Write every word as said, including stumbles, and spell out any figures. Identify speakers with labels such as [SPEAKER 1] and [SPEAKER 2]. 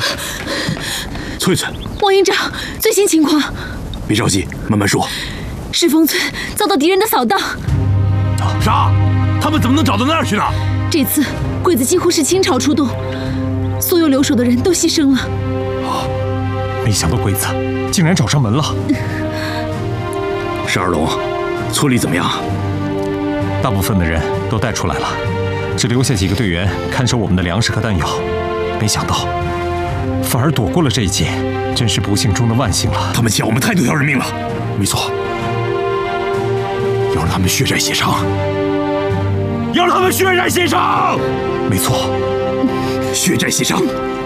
[SPEAKER 1] 翠翠，
[SPEAKER 2] 王营长，最新情况。
[SPEAKER 1] 别着急，慢慢说。
[SPEAKER 2] 石峰村遭到敌人的扫荡。
[SPEAKER 1] 啥？他们怎么能找到那儿去呢？
[SPEAKER 2] 这次鬼子几乎是倾巢出动，所有留守的人都牺牲了。
[SPEAKER 3] 啊！没想到鬼子竟然找上门了。
[SPEAKER 1] 十二龙，村里怎么样？
[SPEAKER 3] 大部分的人都带出来了，只留下几个队员看守我们的粮食和弹药。没想到，反而躲过了这一劫，真是不幸中的万幸了。
[SPEAKER 1] 他们欠我们太多条人命了。没错，要让他们血债血偿。要让他们血债血偿。
[SPEAKER 3] 没错，
[SPEAKER 1] 血债血偿。